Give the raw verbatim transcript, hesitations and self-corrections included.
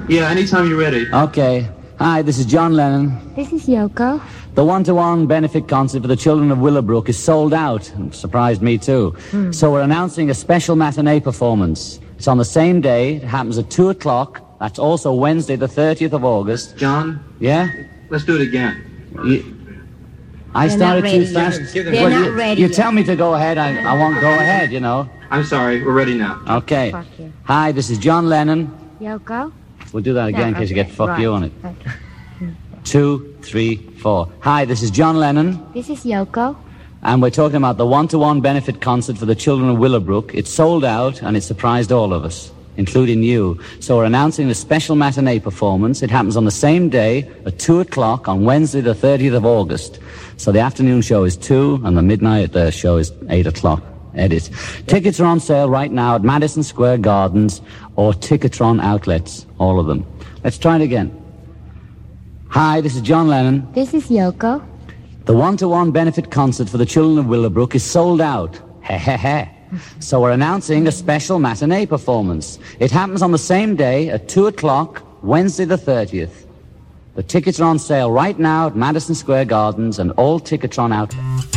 Yeah, anytime you're ready. Okay. Hi, this is John Lennon. This is Yoko. The one-to-one benefit concert for the children of Willowbrook is sold out. It surprised me, too. Mm. So we're announcing a special matinee performance. It's on the same day. It happens at two o'clock. That's also Wednesday, the thirtieth of August. John? Yeah? Let's do it again. You, I They're started not too ready fast. yet. They're Well, not you, ready you yet. tell me to go ahead. I, I won't go ahead, you know. I'm sorry. We're ready now. Okay. Fuck you. Hi, this is John Lennon. Yoko? We'll do that again in Yeah, case you okay, get fuck right. you on it. Okay. Two, three, four. Hi, this is John Lennon. This is Yoko. And we're talking about the one-to-one benefit concert for the children of Willowbrook. It's sold out, and it surprised all of us, including you. So we're announcing a special matinee performance. It happens on the same day at two o'clock on Wednesday, the thirtieth of August. So the afternoon show is two, and the midnight uh, show is eight o'clock. Edit. Tickets are on sale right now at Madison Square Gardens or Ticketron outlets, all of them. Let's try it again. Hi, this is John Lennon. This is Yoko. The one-to-one benefit concert for the children of Willowbrook is sold out. Heh heh heh. So we're announcing a special matinee performance. It happens on the same day at two o'clock, Wednesday the thirtieth. The tickets are on sale right now at Madison Square Gardens and all Ticketron outlets.